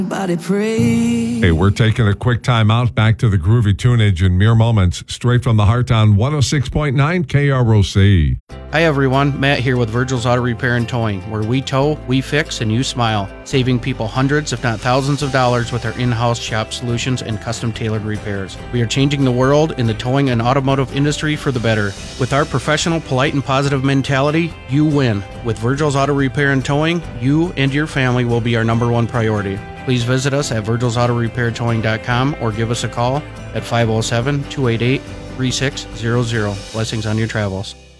Hey, we're taking a quick time out. Back to the groovy tunage in mere moments. Straight from the heart on 106.9 KROC. Hi everyone, Matt here with Virgil's Auto Repair and Towing, where we tow, we fix, and you smile, saving people hundreds if not thousands of dollars with our in-house shop solutions and custom-tailored repairs. We are changing the world in the towing and automotive industry for the better. With our professional, polite, and positive mentality, you win. With Virgil's Auto Repair and Towing, you and your family will be our #1 priority. Please visit us at virgilsautorepairtowing.com or give us a call at 507-288-3600. Blessings on your travels.